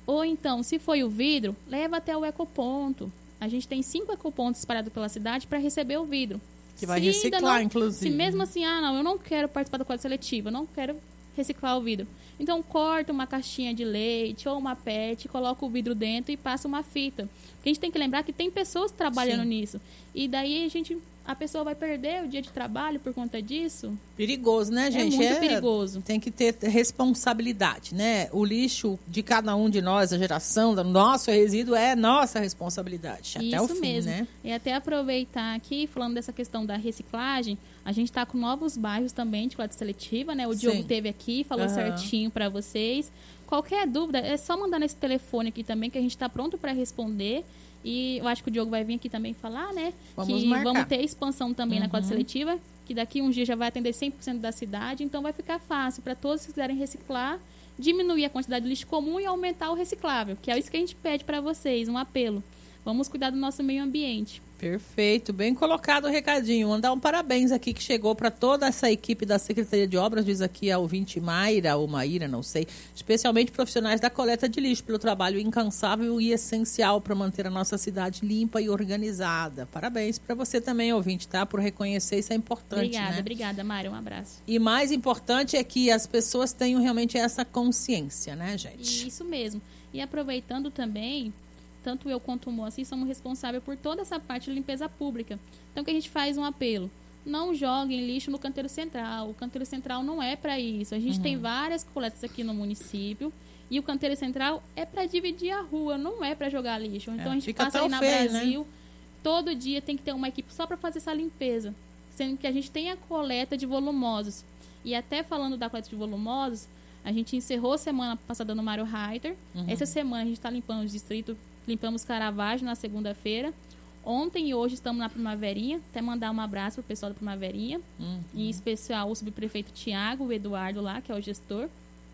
Ou então, se foi o vidro, leva até o ecoponto. A gente tem 5 ecopontos espalhados pela cidade para receber o vidro. Que vai reciclar, inclusive. Se mesmo assim, eu não quero participar da coleta seletiva, eu não quero reciclar o vidro. Então, corta uma caixinha de leite ou uma PET, coloca o vidro dentro e passa uma fita. Porque a gente tem que lembrar que tem pessoas trabalhando nisso. E daí a pessoa vai perder o dia de trabalho por conta disso. Perigoso, né, gente? É muito perigoso. Tem que ter responsabilidade, né? O lixo de cada um de nós, a geração do nosso resíduo é nossa responsabilidade. Até o fim, mesmo. Né? E até aproveitar aqui, falando dessa questão da reciclagem, a gente está com novos bairros também de coleta seletiva, né? O Diogo esteve aqui, falou certinho para vocês. Qualquer dúvida, é só mandar nesse telefone aqui também, que a gente está pronto para responder. E eu acho que o Diogo vai vir aqui também falar, né? Vamos ter expansão também na coleta seletiva, que daqui uns dias já vai atender 100% da cidade. Então, vai ficar fácil para todos que quiserem reciclar, diminuir a quantidade de lixo comum e aumentar o reciclável, que é isso que a gente pede para vocês, um apelo. Vamos cuidar do nosso meio ambiente. Perfeito, bem colocado o recadinho. Mandar um parabéns aqui que chegou para toda essa equipe da Secretaria de Obras, diz aqui a ouvinte Mayra ou Maíra, não sei, especialmente profissionais da coleta de lixo, pelo trabalho incansável e essencial para manter a nossa cidade limpa e organizada. Parabéns para você também, ouvinte, tá? Por reconhecer, isso é importante. Obrigada, Mária, um abraço. E mais importante é que as pessoas tenham realmente essa consciência, né, gente? Isso mesmo. E aproveitando também, tanto eu quanto o Moacir somos responsáveis por toda essa parte de limpeza pública. Então, que a gente faz um apelo. Não joguem lixo no canteiro central. O canteiro central não é para isso. A gente tem várias coletas aqui no município. E o canteiro central é para dividir a rua, não é para jogar lixo. Então, a gente passa aí na Brasil. Né? Todo dia tem que ter uma equipe só para fazer essa limpeza. Sendo que a gente tem a coleta de volumosos. E até falando da coleta de volumosos, a gente encerrou semana passada no Mário Reiter. Essa semana a gente está limpando os distritos. Limpamos Caravaggio na segunda-feira. Ontem e hoje estamos na Primaverinha. Até mandar um abraço para o pessoal da Primaverinha. Em especial o subprefeito Tiago, o Eduardo lá, que é o gestor.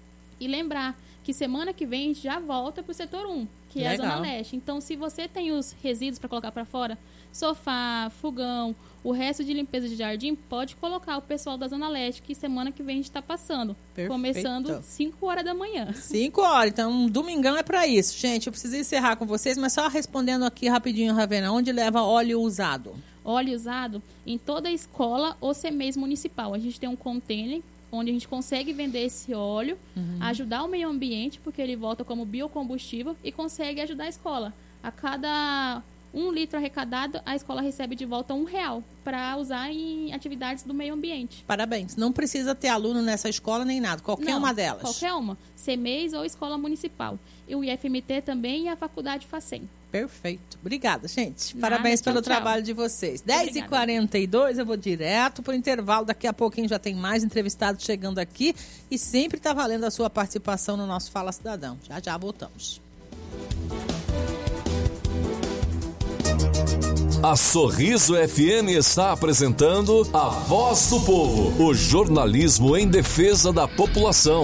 E lembrar que semana que vem a gente já volta para o setor 1, que é a Zona Leste. Então, se você tem os resíduos para colocar para fora, sofá, fogão, o resto de limpeza de jardim, pode colocar o pessoal da Zona Leste, que semana que vem a gente está passando. Perfeito. Começando 5 horas da manhã. 5 horas, então um domingão é para isso. Gente, eu preciso encerrar com vocês, mas só respondendo aqui rapidinho, Ravena, onde leva óleo usado? Óleo usado em toda a escola ou CMEs municipal. A gente tem um container onde a gente consegue vender esse óleo, ajudar o meio ambiente, porque ele volta como biocombustível e consegue ajudar a escola. A cada 1 litro arrecadado, a escola recebe de volta R$1 para usar em atividades do meio ambiente. Parabéns. Não precisa ter aluno nessa escola nem nada. Qualquer uma delas. Qualquer uma. CMEs ou escola municipal. E o IFMT também e a faculdade FACEM. Perfeito. Obrigada, gente. Parabéns pelo trabalho de vocês. 10h42, eu vou direto para o intervalo. Daqui a pouquinho já tem mais entrevistados chegando aqui. E sempre está valendo a sua participação no nosso Fala Cidadão. Já voltamos. A Sorriso FM está apresentando A Voz do Povo, o jornalismo em defesa da população.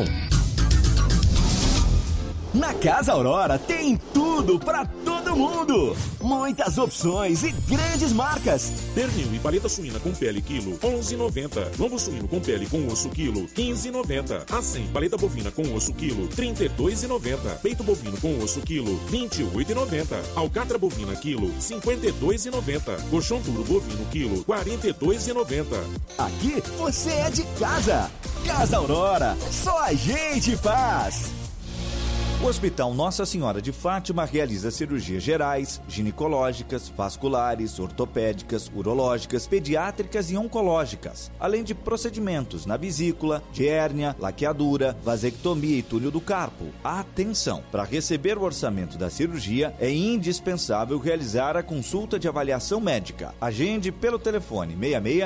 Na Casa Aurora tem tudo para todo mundo. Muitas opções e grandes marcas. Pernil e paleta suína com pele quilo, R$11,90. Lombo suíno com pele com osso quilo, R$15,90. Acém paleta bovina com osso quilo, R$32,90. Peito bovino com osso quilo, R$28,90. Alcatra bovina quilo, R$52,90. Colchão duro bovino quilo, R$42,90. Aqui você é de casa. Casa Aurora, só a gente faz. O Hospital Nossa Senhora de Fátima realiza cirurgias gerais, ginecológicas, vasculares, ortopédicas, urológicas, pediátricas e oncológicas, além de procedimentos na vesícula, de hérnia, laqueadura, vasectomia e túnel do carpo. Atenção! Para receber o orçamento da cirurgia, é indispensável realizar a consulta de avaliação médica. Agende pelo telefone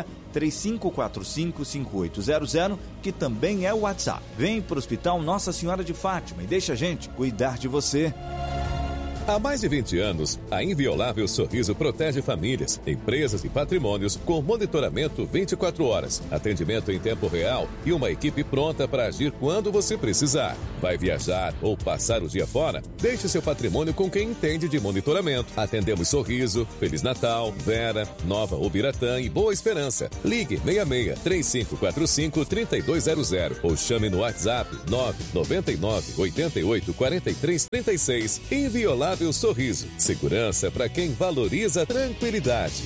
66-3545-5800, que também é o WhatsApp. Vem para o Hospital Nossa Senhora de Fátima e deixa a gente cuidar de você. Há mais de 20 anos, a Inviolável Sorriso protege famílias, empresas e patrimônios com monitoramento 24 horas, atendimento em tempo real e uma equipe pronta para agir quando você precisar. Vai viajar ou passar o dia fora? Deixe seu patrimônio com quem entende de monitoramento. Atendemos Sorriso, Feliz Natal, Vera, Nova Ubiratã e Boa Esperança. Ligue 66-3545-3200 ou chame no WhatsApp 999 88 43 36. Inviolável Sorriso. Segurança para quem valoriza a tranquilidade.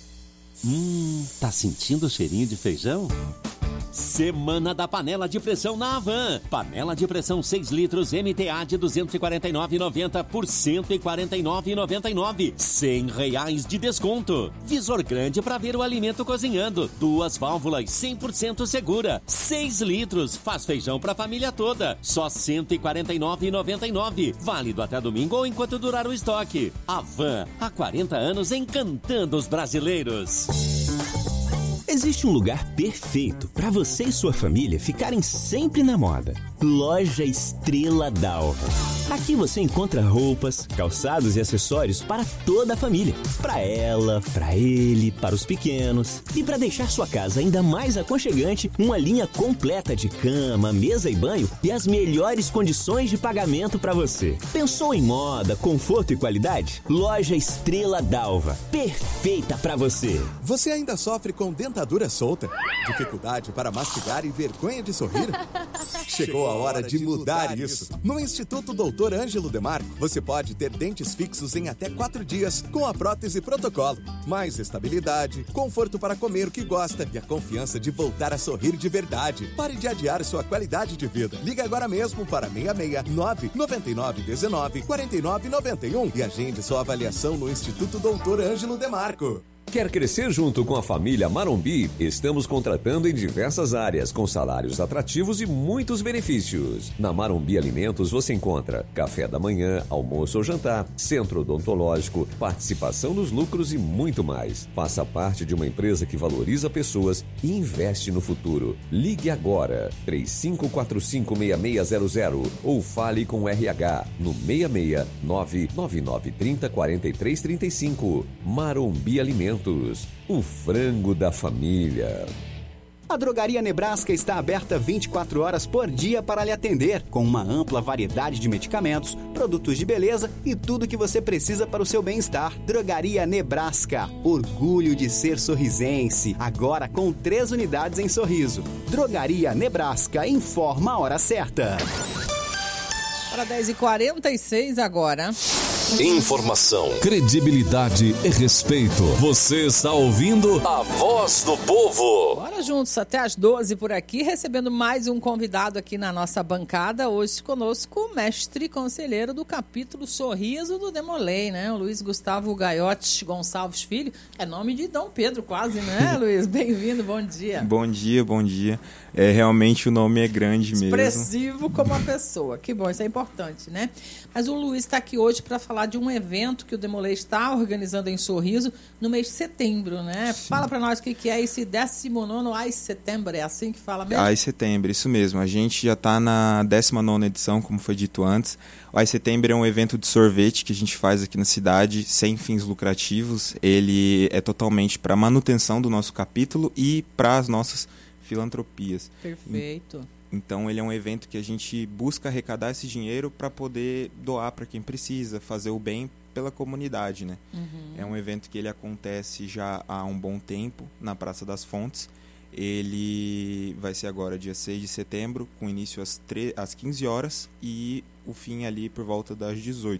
Tá sentindo o cheirinho de feijão? Semana da panela de pressão na Havan. Panela de pressão 6 litros MTA de R$ 249,90 por R$ 149,99. R$100 de desconto. Visor grande para ver o alimento cozinhando. 2 válvulas 100% segura. 6 litros. Faz feijão para a família toda. Só R$ 149,99. Válido até domingo ou enquanto durar o estoque. Havan, há 40 anos encantando os brasileiros. Existe um lugar perfeito para você e sua família ficarem sempre na moda. Loja Estrela d'Alva. Aqui você encontra roupas, calçados e acessórios para toda a família. Para ela, para ele, para os pequenos. E para deixar sua casa ainda mais aconchegante, uma linha completa de cama, mesa e banho e as melhores condições de pagamento para você. Pensou em moda, conforto e qualidade? Loja Estrela d'Alva. Perfeita para você. Você ainda sofre com dentadura solta? Dificuldade para mastigar e vergonha de sorrir? Chegou a hora de mudar isso. No Instituto Dr. Ângelo Demarco, você pode ter dentes fixos em até 4 dias com a prótese protocolo. Mais estabilidade, conforto para comer o que gosta e a confiança de voltar a sorrir de verdade. Pare de adiar sua qualidade de vida. Liga agora mesmo para 669 9919 4991 e agende sua avaliação no Instituto Dr. Ângelo Demarco. Quer crescer junto com a família Marombi? Estamos contratando em diversas áreas, com salários atrativos e muitos benefícios. Na Marombi Alimentos você encontra café da manhã, almoço ou jantar, centro odontológico, participação nos lucros e muito mais. Faça parte de uma empresa que valoriza pessoas e investe no futuro. Ligue agora, 3545-6600 ou fale com o RH no 669-9930-4335. Marombi Alimentos. O frango da família. A Drogaria Nebraska está aberta 24 horas por dia para lhe atender, com uma ampla variedade de medicamentos, produtos de beleza e tudo que você precisa para o seu bem-estar. Drogaria Nebraska, orgulho de ser sorrisense, agora com 3 unidades em Sorriso. Drogaria Nebraska, informa a hora certa. Para 10h46 agora. Informação, credibilidade e respeito. Você está ouvindo a Voz do Povo. Bora juntos até às 12 por aqui, recebendo mais um convidado aqui na nossa bancada. Hoje conosco o mestre conselheiro do capítulo Sorriso do Demolei, né? O Luiz Gustavo Gaiotti Gonçalves Filho. É nome de Dom Pedro quase, né, Luiz? Bem-vindo, bom dia. Bom dia, bom dia. Realmente o nome é grande mesmo. Expressivo como a pessoa. Que bom, isso é importante, né? Mas o Luiz está aqui hoje para falar de um evento que o Demolei está organizando em Sorriso no mês de setembro, né? Sim. Fala para nós o que é esse 19º AIS Setembro, é assim que fala mesmo? AIS Setembro, isso mesmo. A gente já está na 19ª edição, como foi dito antes. O AIS Setembro é um evento de sorvete que a gente faz aqui na cidade, sem fins lucrativos. Ele é totalmente para manutenção do nosso capítulo e para as nossas filantropias. Perfeito. Então ele é um evento que a gente busca arrecadar esse dinheiro para poder doar para quem precisa, fazer o bem pela comunidade, né? Uhum. É um evento que ele acontece já há um bom tempo na Praça das Fontes. Ele vai ser agora dia 6 de setembro, com início às 15 horas e o fim ali por volta das 18.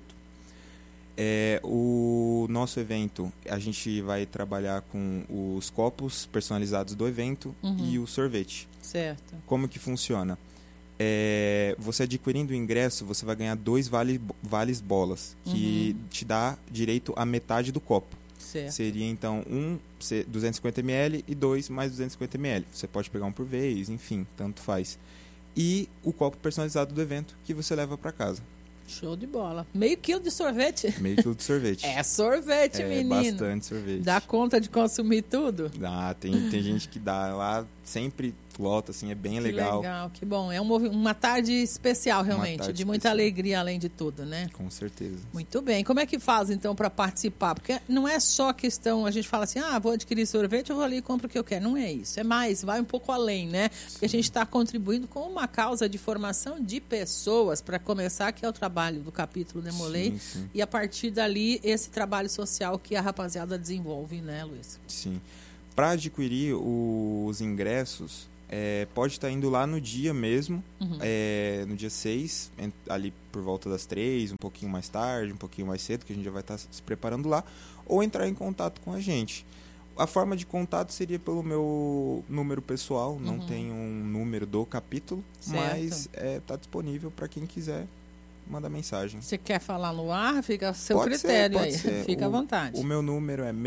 O nosso evento, a gente vai trabalhar com os copos personalizados do evento e o sorvete. Certo. Como que funciona? Você adquirindo o ingresso, você vai ganhar 2 vales bolas, que te dá direito a metade do copo. Certo. Seria então 250 ml e 2 mais 250 ml. Você pode pegar um por vez, enfim, tanto faz. E o copo personalizado do evento que você leva para casa. Show de bola. Meio quilo de sorvete? Meio quilo de sorvete. É sorvete, menino. Bastante sorvete. Dá conta de consumir tudo? Dá, tem gente que dá lá, sempre ponto alto, assim, é bem legal. Que legal, que bom. É uma tarde especial, realmente, tarde de muita alegria, além de tudo, né? Com certeza. Muito bem. Como é que faz, então, para participar? Porque não é só questão, a gente fala assim, vou adquirir sorvete, eu vou ali e compro o que eu quero. Não é isso. É mais, vai um pouco além, né? Porque a gente está contribuindo com uma causa de formação de pessoas, para começar, que é o trabalho do capítulo Demolei. Sim, sim. E a partir dali, esse trabalho social que a rapaziada desenvolve, né, Luiz? Sim. Para adquirir os ingressos, pode estar indo lá no dia mesmo, no dia 6, ali por volta das 3, um pouquinho mais tarde, um pouquinho mais cedo, que a gente já vai estar se preparando lá, ou entrar em contato com a gente. A forma de contato seria pelo meu número pessoal, não tenho um número do capítulo, mas está disponível para quem quiser mandar mensagem. Você quer falar no ar? Fica a seu critério aí. Fica à vontade. O meu número é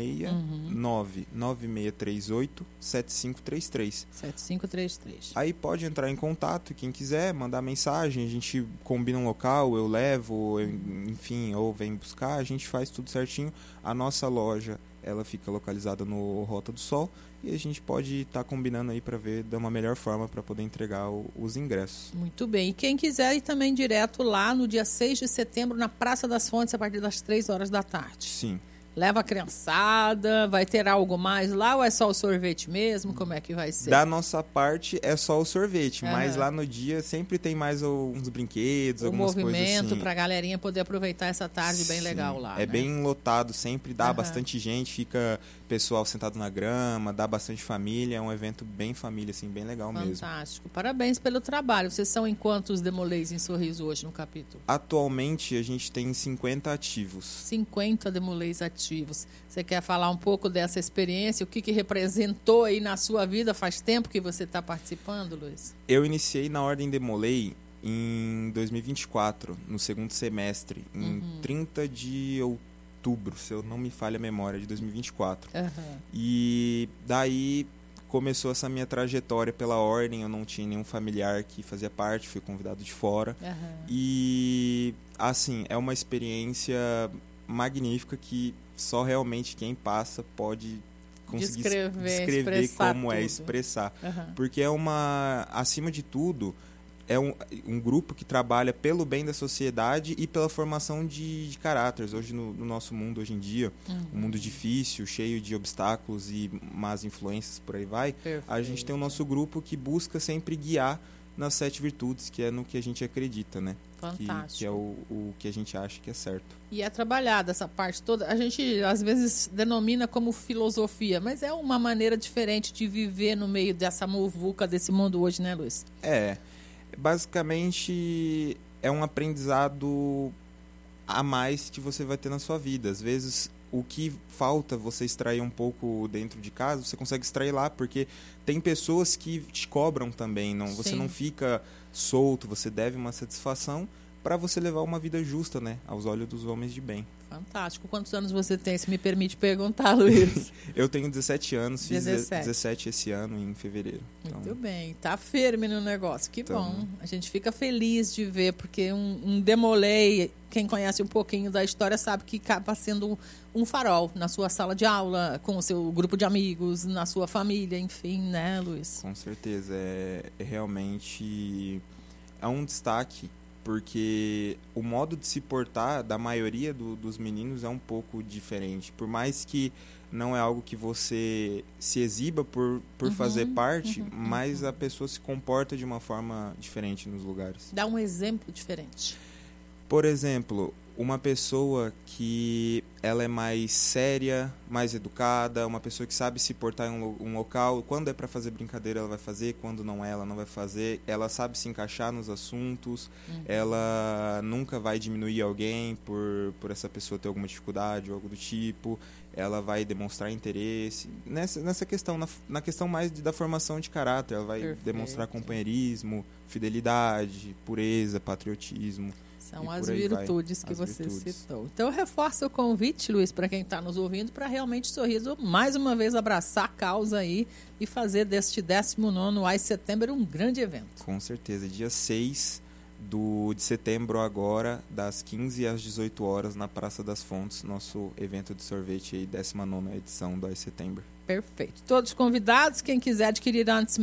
669-9638-7533. 7533. Aí pode entrar em contato, quem quiser, mandar mensagem, a gente combina um local, eu levo, enfim, ou vem buscar, a gente faz tudo certinho. A nossa loja, ela fica localizada no Rota do Sol, e a gente pode estar combinando aí para ver da uma melhor forma para poder entregar os ingressos. Muito bem. E quem quiser ir também direto lá no dia 6 de setembro, na Praça das Fontes, a partir das 3 horas da tarde. Sim. Leva a criançada, vai ter algo mais lá ou é só o sorvete mesmo? Como é que vai ser? Da nossa parte é só o sorvete, mas lá no dia sempre tem mais uns brinquedos, algumas coisas assim. O movimento para a galerinha poder aproveitar essa tarde bem legal lá. É bem lotado, sempre dá bastante gente, fica pessoal sentado na grama, dá bastante família, é um evento bem família, assim, bem legal mesmo. Fantástico. Parabéns pelo trabalho. Vocês são em quantos Demolês em Sorriso hoje no capítulo? Atualmente a gente tem 50 ativos. 50 Demolês ativos. Você quer falar um pouco dessa experiência? O que representou aí na sua vida? Faz tempo que você está participando, Luiz? Eu iniciei na Ordem Demolei em 2024, no segundo semestre, em 30 de outubro, se eu não me falha a memória, de 2024. E daí começou essa minha trajetória pela Ordem, eu não tinha nenhum familiar que fazia parte, fui convidado de fora. E, assim, é uma experiência magnífica que só realmente quem passa pode conseguir descrever como tudo. Expressar. Porque acima de tudo, é um grupo que trabalha pelo bem da sociedade e pela formação de caráteres. Hoje, no nosso mundo, hoje em dia, um mundo difícil, cheio de obstáculos e más influências, por aí vai, a gente tem o nosso grupo que busca sempre guiar nas 7 virtudes, que é no que a gente acredita, né? Fantástico. Que é o que a gente acha que é certo. E é trabalhada essa parte toda. A gente, às vezes, denomina como filosofia, mas é uma maneira diferente de viver no meio dessa muvuca desse mundo hoje, né, Luiz? Basicamente, é um aprendizado a mais que você vai ter na sua vida. Às vezes, o que falta você extrair um pouco dentro de casa, você consegue extrair lá, porque tem pessoas que te cobram também. Você não fica solto, você deve uma satisfação para você levar uma vida justa, né, aos olhos dos homens de bem. Fantástico. Quantos anos você tem, se me permite perguntar, Luiz? Eu tenho 17 anos, fiz 17 esse ano, em fevereiro. Muito bem, tá firme no negócio, que bom. A gente fica feliz de ver, porque um Demolei, quem conhece um pouquinho da história sabe que acaba sendo um farol na sua sala de aula, com o seu grupo de amigos, na sua família, enfim, né, Luiz? Com certeza, realmente é um destaque, porque o modo de se portar da maioria dos meninos é um pouco diferente. Por mais que não é algo que você se exiba por fazer parte, mas a pessoa se comporta de uma forma diferente nos lugares. Dá um exemplo diferente. Por exemplo, uma pessoa que ela é mais séria, mais educada, uma pessoa que sabe se portar em um local, quando é para fazer brincadeira ela vai fazer, quando não é ela não vai fazer, ela sabe se encaixar nos assuntos, ela nunca vai diminuir alguém por essa pessoa ter alguma dificuldade ou algo do tipo, ela vai demonstrar interesse nessa questão, na questão mais da formação de caráter, ela vai demonstrar companheirismo, fidelidade, pureza, patriotismo. São as virtudes que você citou. Então, eu reforço o convite, Luiz, para quem está nos ouvindo, para realmente Sorriso, mais uma vez, abraçar a causa aí e fazer deste 19º AIS Setembro um grande evento. Com certeza. Dia 6 de setembro agora, das 15 às 18 horas, na Praça das Fontes, nosso evento de sorvete aí, 19ª edição do iSetembro. Perfeito. Todos convidados, quem quiser adquirir antes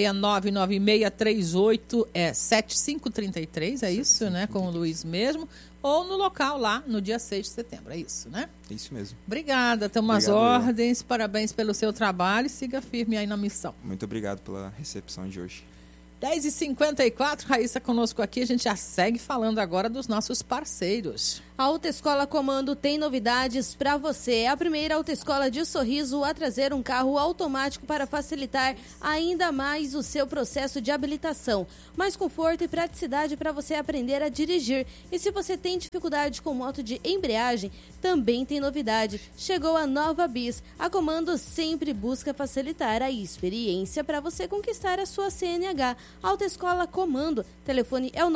669-9638 7533, é isso, né? Com o Luiz mesmo. Ou no local lá, no dia 6 de setembro, é isso, né? Isso mesmo. Obrigada, tem umas ordens, parabéns pelo seu trabalho e siga firme aí na missão. Muito obrigado pela recepção de hoje. 10h54, Raíssa conosco aqui, a gente já segue falando agora dos nossos parceiros. A Autoescola Comando tem novidades para você. É a primeira autoescola de Sorriso a trazer um carro automático para facilitar ainda mais o seu processo de habilitação. Mais conforto e praticidade para você aprender a dirigir. E se você tem dificuldade com moto de embreagem, também tem novidade. Chegou a nova Bis. A Comando sempre busca facilitar a experiência para você conquistar a sua CNH. Autoescola Comando. Telefone é o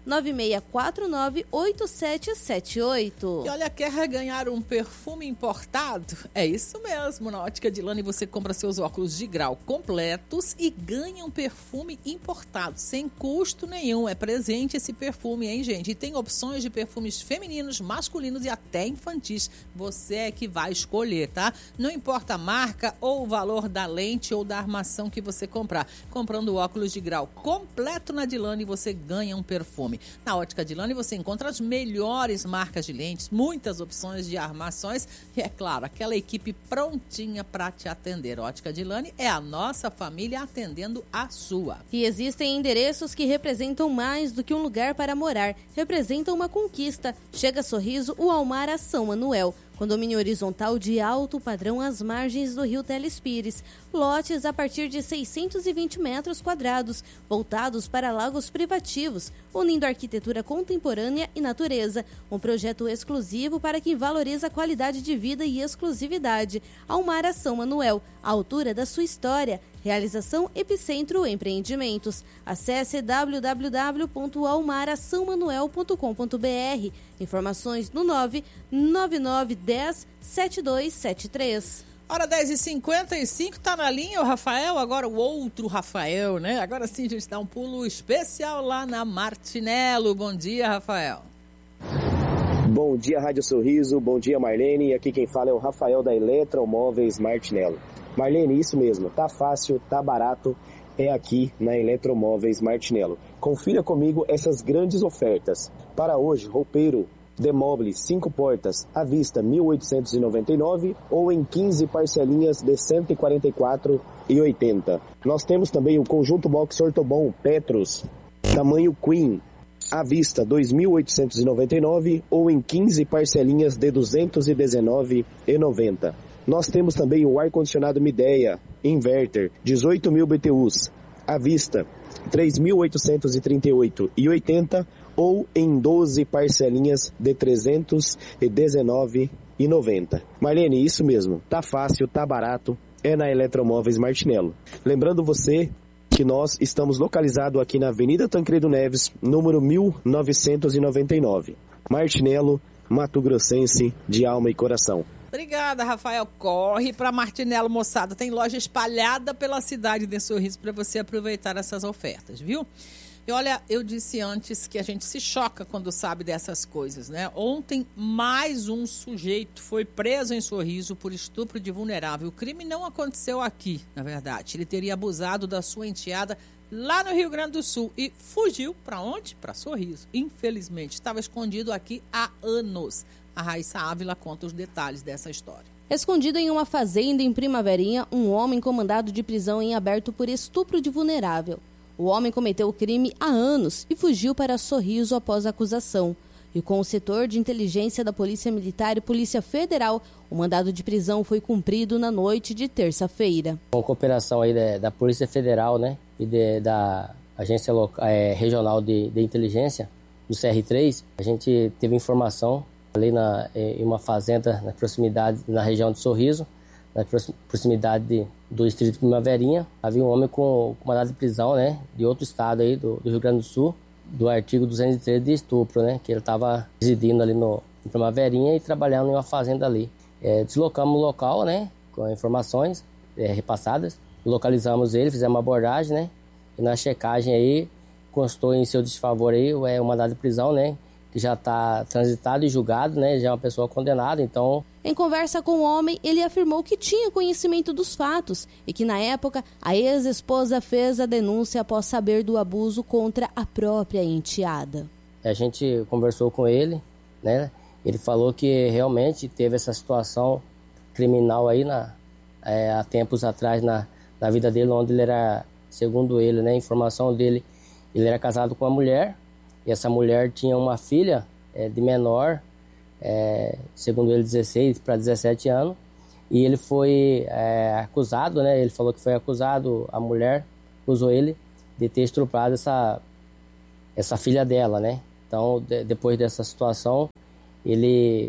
996498778. E olha, quer ganhar um perfume importado? É isso mesmo. Na Ótica Dilane você compra seus óculos de grau completos e ganha um perfume importado, sem custo nenhum. É presente esse perfume, hein, gente? E tem opções de perfumes femininos, masculinos e até infantis. Você é que vai escolher, tá? Não importa a marca ou o valor da lente ou da armação que você comprar. Comprando óculos de grau completo na Dilane, você ganha um perfume. Na Ótica Dilane você encontra as melhores marcas de lentes, muitas opções de armações e, é claro, aquela equipe prontinha para te atender. Ótica Dilane é a nossa família atendendo a sua. E existem endereços que representam mais do que um lugar para morar, representam uma conquista. Chega Sorriso, o Almara São Manuel. Condomínio horizontal de alto padrão às margens do rio Telespires. Lotes a partir de 620 metros quadrados, voltados para lagos privativos, unindo arquitetura contemporânea e natureza. Um projeto exclusivo para quem valoriza a qualidade de vida e exclusividade. Almara São Manuel, a altura da sua história. Realização Epicentro Empreendimentos. Acesse www.almarasaomanuel.com.br. Informações no 99910-7273. Hora 10h55, tá na linha o Rafael, agora o outro Rafael, né? Agora sim a gente dá um pulo especial lá na Martinello. Bom dia, Rafael. Bom dia, Rádio Sorriso. Bom dia, Marlene. E aqui quem fala é o Rafael da Eletromóveis Martinello. Marlene, isso mesmo, tá fácil, tá barato, é aqui na Eletromóveis Martinello. Confira comigo essas grandes ofertas. Para hoje, roupeiro Demobile 5 portas à vista R$ 1.899 ou em 15 parcelinhas de R$ 144,80. Nós temos também o conjunto box Ortobon Petros, tamanho Queen, à vista R$ 2.899 ou em 15 parcelinhas de R$ 219,90. Nós temos também o ar-condicionado Midea Inverter, 18.000 BTUs, à vista R$ 3.838,80 ou em 12 parcelinhas de R$ 319,90. Marlene, isso mesmo, tá fácil, tá barato, é na Eletromóveis Martinello. Lembrando você que nós estamos localizados aqui na Avenida Tancredo Neves, número 1999. Martinello, Mato Grossense, de alma e coração. Obrigada, Rafael. Corre para Martinello, moçada. Tem loja espalhada pela cidade de Sorriso para você aproveitar essas ofertas, viu? E olha, eu disse antes que a gente se choca quando sabe dessas coisas, né? Ontem, mais um sujeito foi preso em Sorriso por estupro de vulnerável. O crime não aconteceu aqui, na verdade. Ele teria abusado da sua enteada lá no Rio Grande do Sul e fugiu para onde? Para Sorriso. Infelizmente, estava escondido aqui há anos. A Raíssa Ávila conta os detalhes dessa história. Escondido em uma fazenda em Primaverinha, um homem com mandado de prisão em aberto por estupro de vulnerável. O homem cometeu o crime há anos e fugiu para Sorriso após a acusação. E com o setor de inteligência da Polícia Militar e Polícia Federal, o mandado de prisão foi cumprido na noite de terça-feira. Com cooperação aí da Polícia Federal, né, e da Agência Regional de Inteligência, do CR3, a gente teve informação ali em uma fazenda na proximidade, na região de Sorriso, na proximidade do distrito de Primaverinha. Havia um homem com mandado de prisão, né, de outro estado aí, do Rio Grande do Sul, do artigo 213 de estupro, né, que ele estava residindo ali em Primaverinha e trabalhando em uma fazenda ali. Deslocamos o local, né, com informações repassadas, localizamos ele, fizemos uma abordagem, né, e na checagem aí constou em seu desfavor aí o mandado de prisão, né? Que já está transitado e julgado, né? Já é uma pessoa condenada, então... Em conversa com o homem, ele afirmou que tinha conhecimento dos fatos e que, na época, a ex-esposa fez a denúncia após saber do abuso contra a própria enteada. A gente conversou com ele, né? Ele falou que realmente teve essa situação criminal aí há tempos atrás na vida dele, onde ele era, segundo ele, né? Informação dele, ele era casado com uma mulher e essa mulher tinha uma filha de menor, segundo ele, 16 para 17 anos, e ele foi acusado, né? Ele falou que foi acusado, a mulher acusou ele de ter estuprado essa filha dela, né? Então, depois dessa situação, ele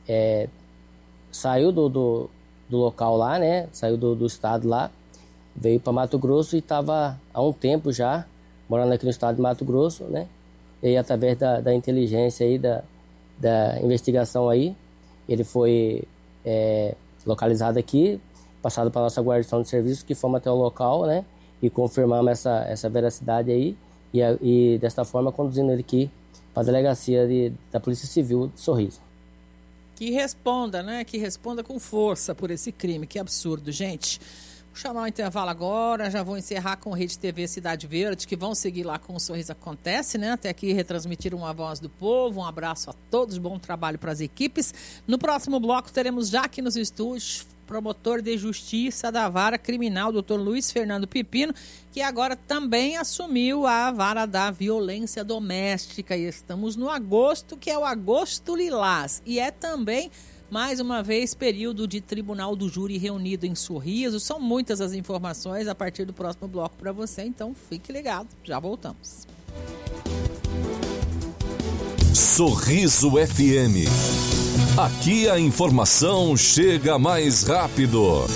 saiu do local lá, né? Saiu do estado lá, veio para Mato Grosso e estava há um tempo já morando aqui no estado de Mato Grosso, né? E aí, através da inteligência aí, da investigação aí, ele foi localizado aqui, passado para a nossa guarnição de serviço, que fomos até o local, né? E confirmamos essa veracidade aí, e desta forma conduzindo ele aqui para a delegacia da Polícia Civil de Sorriso. Que responda, né? Que responda com força por esse crime. Que absurdo, gente. Vou chamar o intervalo agora, já vou encerrar com Rede TV Cidade Verde, que vão seguir lá com o Sorriso Acontece, né? Até aqui retransmitir uma voz do povo. Um abraço a todos, bom trabalho para as equipes. No próximo bloco teremos já aqui nos estúdios promotor de justiça da vara criminal, Dr. Luiz Fernando Pepino, que agora também assumiu a vara da violência doméstica. E estamos no agosto, que é o Agosto Lilás. E é também, mais uma vez, período de Tribunal do Júri reunido em Sorriso. São muitas as informações a partir do próximo bloco para você, então fique ligado. Já voltamos. Sorriso FM. Aqui a informação chega mais rápido.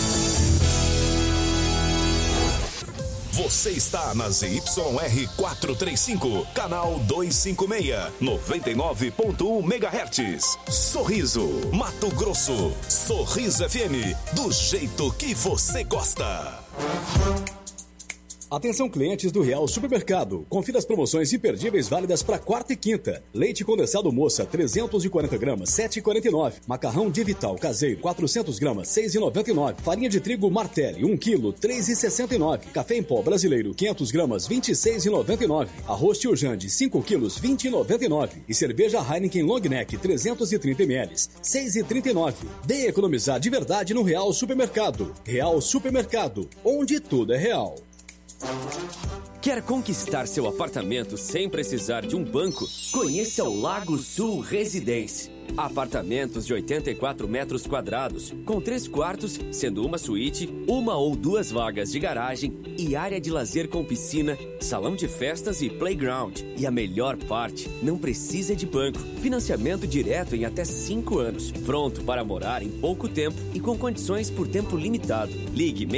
Você está na ZYR 435, canal 256, 99.1 MHz. Sorriso, Mato Grosso. Sorriso FM, do jeito que você gosta. Atenção, clientes do Real Supermercado. Confira as promoções imperdíveis válidas para quarta e quinta. Leite condensado Moça, 340 gramas, 7,49. Macarrão de Vital caseiro, 400 gramas, 6,99. Farinha de trigo Martelli, 1 kg, 3,69. Café em pó brasileiro, 500 gramas, 26,99. Arroz Tio Jande, 5 kg, 20,99. E cerveja Heineken Long Neck, 330 ml, 6,39. Venha economizar de verdade no Real Supermercado. Real Supermercado, onde tudo é real. Quer conquistar seu apartamento sem precisar de um banco? Conheça o Lago Sul Residência. Apartamentos de 84 metros quadrados, com 3 quartos, sendo uma suíte, 1 ou 2 vagas de garagem e área de lazer com piscina, salão de festas e playground. E a melhor parte, não precisa de banco. Financiamento direto em até 5 anos. Pronto para morar em pouco tempo e com condições por tempo limitado. Ligue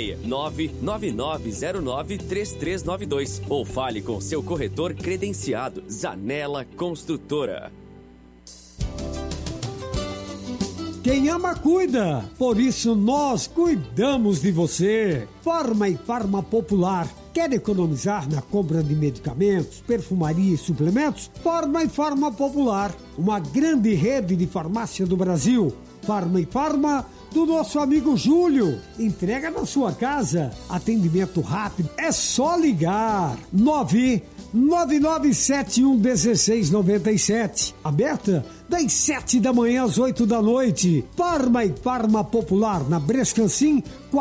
669-9909-3392 ou fale com seu corretor credenciado. Zanella Construtora. Quem ama, cuida. Por isso, nós cuidamos de você. Farma e Farma Popular. Quer economizar na compra de medicamentos, perfumaria e suplementos? Farma e Farma Popular. Uma grande rede de farmácia do Brasil. Farma e Farma do nosso amigo Júlio. Entrega na sua casa. Atendimento rápido. É só ligar. 999711697. Aberta das 7 da manhã às 8 da noite. Farma e Farma Popular, na Brescancim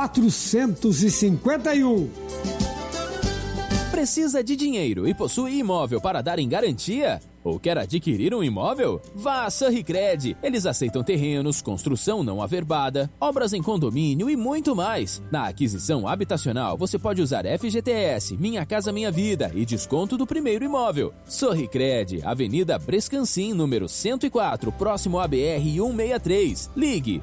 451. Precisa de dinheiro e possui imóvel para dar em garantia? Ou quer adquirir um imóvel? Vá a Sorricred. Eles aceitam terrenos, construção não averbada, obras em condomínio e muito mais. Na aquisição habitacional, você pode usar FGTS, Minha Casa Minha Vida e desconto do primeiro imóvel. Sorricred, Avenida Brescancim, número 104, próximo à BR-163. Ligue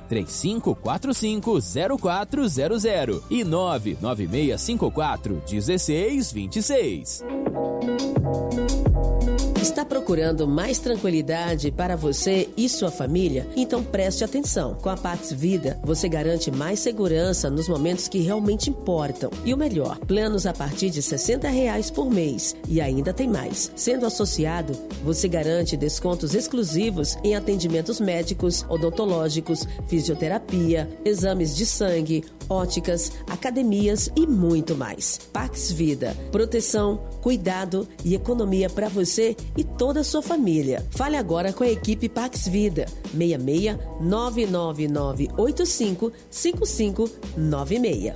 3545-0400 e 99654-1626. Está procurando mais tranquilidade para você e sua família? Então preste atenção. Com a Pax Vida, você garante mais segurança nos momentos que realmente importam. E o melhor, planos a partir de R$60 por mês. E ainda tem mais. Sendo associado, você garante descontos exclusivos em atendimentos médicos, odontológicos, fisioterapia, exames de sangue, óticas, academias e muito mais. Pax Vida. Proteção, cuidado e economia para você e toda a sua família. Fale agora com a equipe Pax Vida. 66 99985 5596.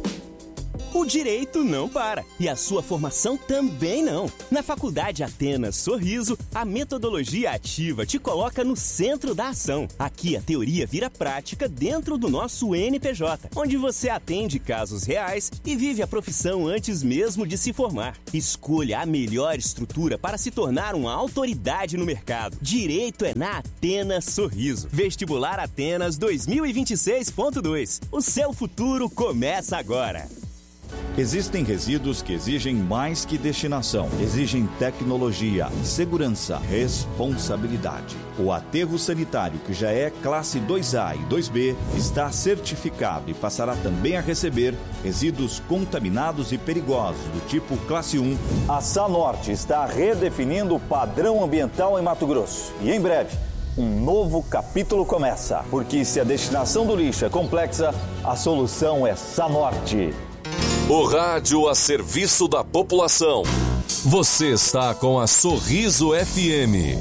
O direito não para e a sua formação também não. Na Faculdade Atenas Sorriso, a metodologia ativa te coloca no centro da ação. Aqui a teoria vira prática dentro do nosso NPJ, onde você atende casos reais e vive a profissão antes mesmo de se formar. Escolha a melhor estrutura para se tornar uma autoridade no mercado. Direito é na Atenas Sorriso. Vestibular Atenas 2026.2. O seu futuro começa agora. Existem resíduos que exigem mais que destinação. Exigem tecnologia, segurança, responsabilidade. O aterro sanitário, que já é classe 2A e 2B, está certificado e passará também a receber resíduos contaminados e perigosos do tipo classe 1. A Sanorte está redefinindo o padrão ambiental em Mato Grosso. E em breve, um novo capítulo começa. Porque se a destinação do lixo é complexa, a solução é Sanorte. O rádio a serviço da população. Você está com a Sorriso FM.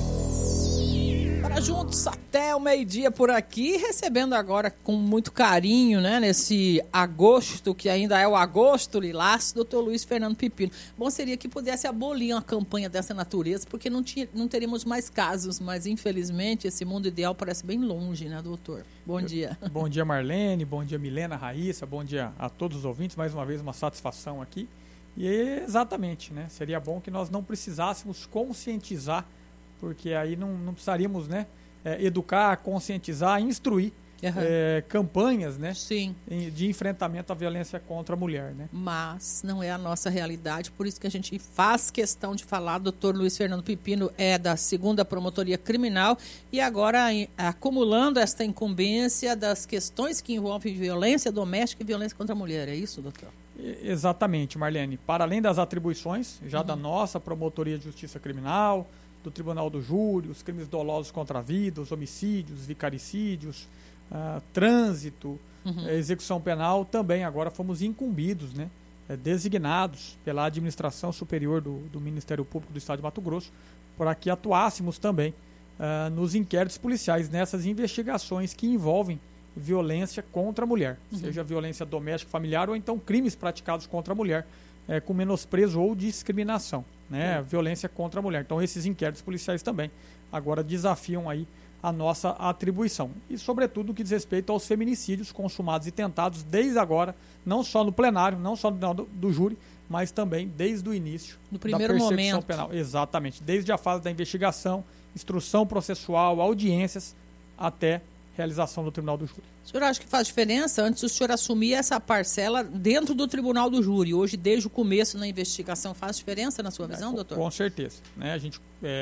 Para juntos até o meio-dia por aqui, recebendo agora com muito carinho, né, nesse agosto, que ainda é o agosto lilás, Dr. Luiz Fernando Pepino. Bom seria que pudesse abolir uma campanha dessa natureza, porque não teríamos mais casos, mas infelizmente esse mundo ideal parece bem longe, né, doutor? Bom dia. Bom dia, Marlene, bom dia, Milena, Raíssa, bom dia a todos os ouvintes, mais uma vez uma satisfação aqui. E exatamente, né, seria bom que nós não precisássemos conscientizar, porque aí não precisaríamos, né, educar, conscientizar, instruir campanhas, né, sim, de enfrentamento à violência contra a mulher, né? Mas não é a nossa realidade, por isso que a gente faz questão de falar. Dr. Luiz Fernando Pepino é da 2ª Promotoria Criminal e agora acumulando esta incumbência das questões que envolvem violência doméstica e violência contra a mulher. É isso, doutor? Exatamente, Marlene. Para além das atribuições já da nossa Promotoria de Justiça Criminal, do Tribunal do Júri, os crimes dolosos contra a vida, os homicídios, vicaricídios, trânsito, execução penal, também agora fomos incumbidos, né, designados pela Administração Superior do Ministério Público do Estado de Mato Grosso, para que atuássemos também nos inquéritos policiais, nessas investigações que envolvem violência contra a mulher, seja violência doméstica familiar ou então crimes praticados contra a mulher, com menosprezo ou discriminação, né? Violência contra a mulher. Então esses inquéritos policiais também agora desafiam aí a nossa atribuição. E sobretudo no que diz respeito aos feminicídios consumados e tentados desde agora, não só no plenário, não só do júri, mas também desde o início no primeiro da persecução momento penal. Exatamente, desde a fase da investigação, instrução processual, audiências, até realização do Tribunal do Júri. O senhor acha que faz diferença antes o senhor assumir essa parcela dentro do Tribunal do Júri? Hoje, desde o começo na investigação, faz diferença na sua visão, doutor? Com certeza, né? A gente,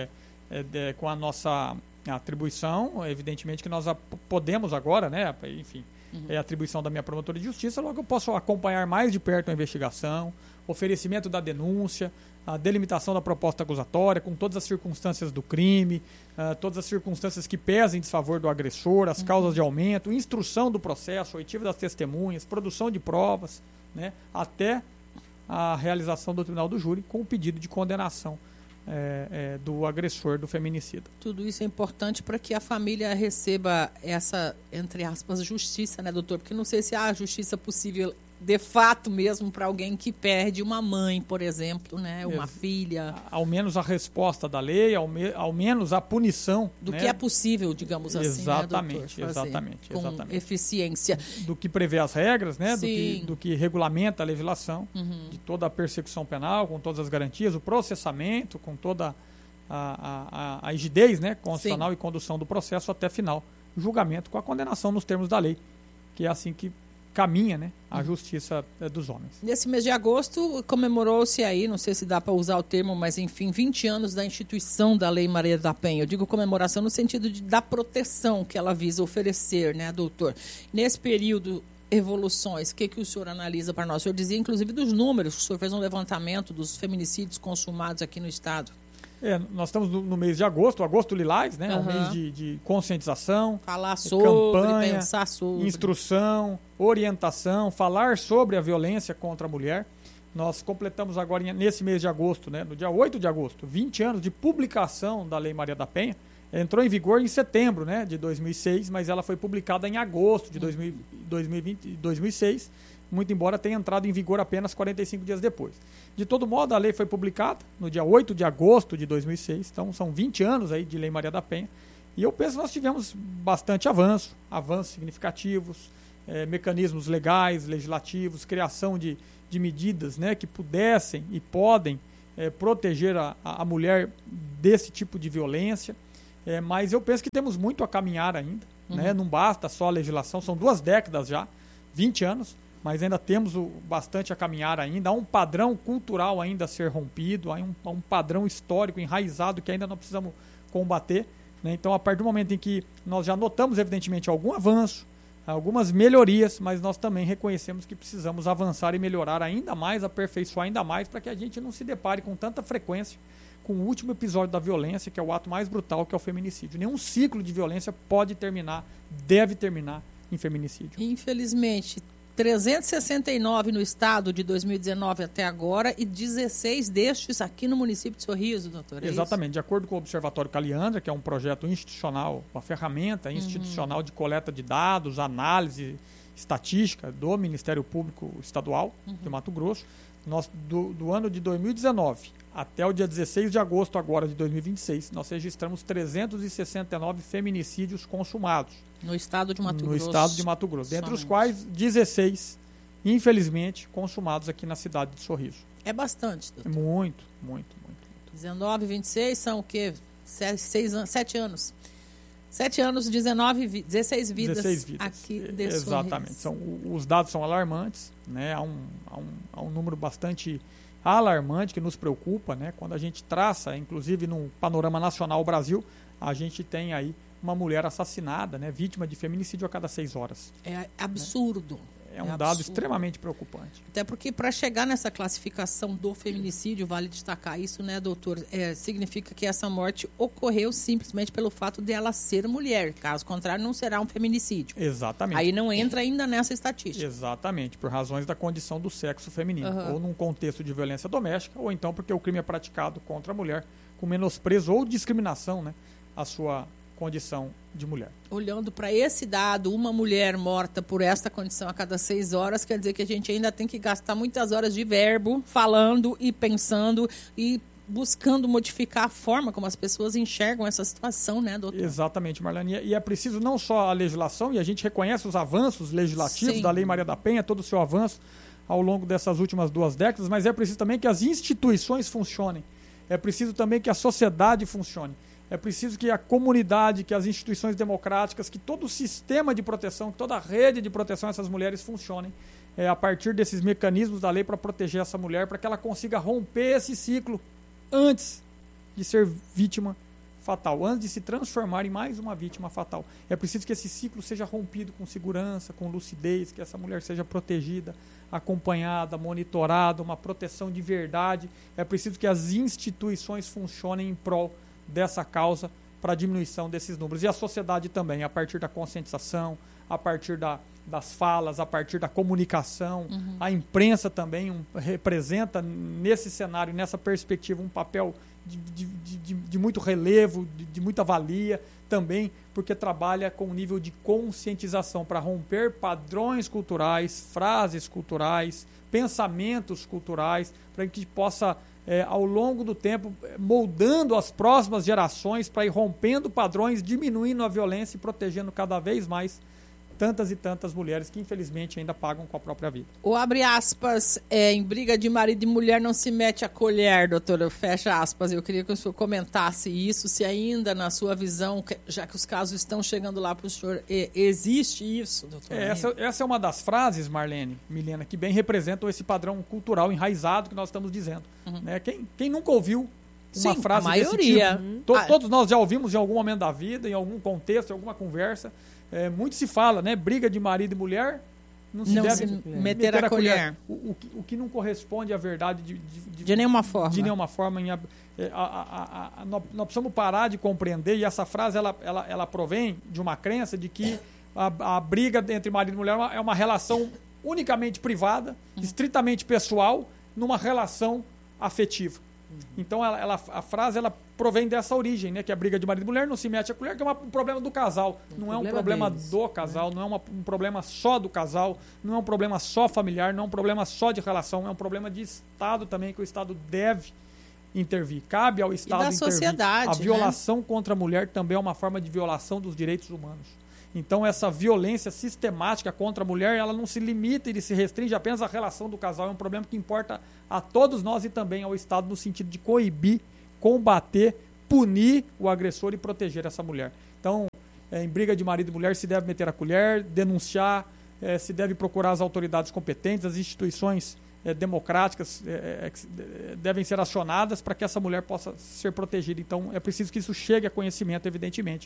com a nossa atribuição, evidentemente que nós podemos agora, né? Enfim, é a atribuição da minha promotora de justiça, logo eu posso acompanhar mais de perto a investigação, oferecimento da denúncia, a delimitação da proposta acusatória, com todas as circunstâncias do crime, todas as circunstâncias que pesam em desfavor do agressor, as causas de aumento, instrução do processo, oitiva das testemunhas, produção de provas, né, até a realização do Tribunal do Júri com o pedido de condenação do agressor do feminicida. Tudo isso é importante para que a família receba essa, entre aspas, justiça, né, doutor? Porque não sei se há justiça possível de fato mesmo para alguém que perde uma mãe, por exemplo, né, uma filha. Ao menos a resposta da lei, ao menos a punição. Do, né, que é possível, digamos assim, exatamente, né, doutor, exatamente, com exatamente. Eficiência. Do que prevê as regras, né, Sim. do que regulamenta a legislação, de toda a persecução penal, com todas as garantias, o processamento, com toda a rigidez, né, constitucional, sim, e condução do processo até final. Julgamento com a condenação nos termos da lei, que é assim que caminha, né, a justiça dos homens. Nesse mês de agosto, comemorou-se aí, não sei se dá para usar o termo, mas enfim, 20 anos da instituição da Lei Maria da Penha. Eu digo comemoração no sentido da proteção que ela visa oferecer, né, doutor? Nesse período, evoluções, o que o senhor analisa para nós? O senhor dizia, inclusive, dos números, o senhor fez um levantamento dos feminicídios consumados aqui no estado. Nós estamos no mês de agosto lilás, né? É um mês de conscientização, falar sobre, campanha, pensar sobre, instrução, orientação, falar sobre a violência contra a mulher. Nós completamos agora, nesse mês de agosto, né? No dia 8 de agosto, 20 anos de publicação da Lei Maria da Penha. Entrou em vigor em setembro, né, de 2006, mas ela foi publicada em agosto de 2006, muito embora tenha entrado em vigor apenas 45 dias depois. De todo modo, a lei foi publicada no dia 8 de agosto de 2006, então são 20 anos aí de Lei Maria da Penha, e eu penso que nós tivemos bastante avanços significativos, mecanismos legais, legislativos, criação de medidas, né, que pudessem e podem proteger a mulher desse tipo de violência. Mas eu penso que temos muito a caminhar ainda, né? Não basta só a legislação, são 2 décadas já, 20 anos, mas ainda temos bastante a caminhar ainda. Há um padrão cultural ainda a ser rompido, há um padrão histórico enraizado que ainda nós precisamos combater, né? Então, a partir do momento em que nós já notamos, evidentemente, algum avanço, algumas melhorias, mas nós também reconhecemos que precisamos avançar e melhorar ainda mais, aperfeiçoar ainda mais, para que a gente não se depare com tanta frequência com o último episódio da violência, que é o ato mais brutal, que é o feminicídio. Nenhum ciclo de violência pode terminar, deve terminar em feminicídio. Infelizmente, 369 no estado de 2019 até agora e 16 destes aqui no município de Sorriso, doutor. Exatamente. De acordo com o Observatório Caliandra, que é um projeto institucional, uma ferramenta institucional de coleta de dados, análise, estatística do Ministério Público Estadual de Mato Grosso, nós, do ano de 2019 até o dia 16 de agosto agora de 2026, nós registramos 369 feminicídios consumados. No estado de Mato Grosso. No estado de Mato Grosso. Dentre os quais 16, infelizmente, consumados aqui na cidade de Sorriso. É bastante, doutor. Muito. 19, 26 são o quê? 7 anos. 7 anos, 16 vidas aqui de Exatamente. Os dados são alarmantes, né? Há um número bastante alarmante que nos preocupa, né? Quando a gente traça, inclusive no panorama nacional Brasil, a gente tem aí uma mulher assassinada, né? Vítima de feminicídio a cada 6 horas. É absurdo. É um dado extremamente preocupante. Até porque para chegar nessa classificação do feminicídio, vale destacar isso, né, doutor? Significa que essa morte ocorreu simplesmente pelo fato de ela ser mulher. Caso contrário, não será um feminicídio. Exatamente. Aí não entra ainda nessa estatística. Exatamente, por razões da condição do sexo feminino. Ou num contexto de violência doméstica, ou então porque o crime é praticado contra a mulher com menosprezo ou discriminação, né, à sua condição de mulher. Olhando para esse dado, uma mulher morta por esta condição a cada 6 horas, quer dizer que a gente ainda tem que gastar muitas horas de verbo, falando e pensando e buscando modificar a forma como as pessoas enxergam essa situação, né, doutor? Exatamente, Marlene. E é preciso não só a legislação, e a gente reconhece os avanços legislativos da Lei Maria da Penha, todo o seu avanço ao longo dessas últimas 2 décadas, mas é preciso também que as instituições funcionem. É preciso também que a sociedade funcione. É preciso que a comunidade, que as instituições democráticas, que todo o sistema de proteção, que toda a rede de proteção a essas mulheres funcionem a partir desses mecanismos da lei para proteger essa mulher, para que ela consiga romper esse ciclo antes de ser vítima fatal, antes de se transformar em mais uma vítima fatal. É preciso que esse ciclo seja rompido com segurança, com lucidez, que essa mulher seja protegida, acompanhada, monitorada, uma proteção de verdade. É preciso que as instituições funcionem em prol dessa causa para a diminuição desses números. E a sociedade também, a partir da conscientização, a partir das falas, a partir da comunicação. A imprensa também representa nesse cenário, nessa perspectiva, um papel de muito relevo, de muita valia também, porque trabalha com um nível de conscientização para romper padrões culturais, frases culturais, pensamentos culturais, para que possa ao longo do tempo, moldando as próximas gerações para ir rompendo padrões, diminuindo a violência e protegendo cada vez mais tantas e tantas mulheres que infelizmente ainda pagam com a própria vida. O abre aspas, em briga de marido e mulher não se mete a colher, doutora, fecha aspas. Eu queria que o senhor comentasse isso, se ainda na sua visão, já que os casos estão chegando lá para o senhor, existe isso, doutor? Essa é uma das frases, Marlene, Milena, que bem representam esse padrão cultural enraizado que nós estamos dizendo. Né? Quem nunca ouviu uma frase a maioria. desse tipo? Todos nós já ouvimos em algum momento da vida, em algum contexto, em alguma conversa. Muito se fala, né? Briga de marido e mulher não se deve meter a colher. O que não corresponde à verdade de nenhuma forma. De nenhuma forma. Nós precisamos parar de compreender, e essa frase ela provém de uma crença de que a briga entre marido e mulher é uma relação unicamente privada, estritamente pessoal, numa relação afetiva. Então a frase provém dessa origem, né? Que a briga de marido e mulher não se mete a colher, que é um problema do casal. Não é um problema do casal, não é um problema só do casal, não é um problema só familiar, não é um problema só de relação, é um problema de Estado também, que o Estado deve intervir. Cabe ao Estado intervir. Sociedade, a violação contra a mulher também é uma forma de violação dos direitos humanos. Então essa violência sistemática contra a mulher, ela não se limita e se restringe apenas à relação do casal, é um problema que importa a todos nós e também ao Estado no sentido de coibir, combater, punir o agressor e proteger essa mulher. Então, em briga de marido e mulher se deve meter a colher, denunciar, se deve procurar as autoridades competentes, as instituições democráticas devem ser acionadas para que essa mulher possa ser protegida. Então, é preciso que isso chegue a conhecimento, evidentemente,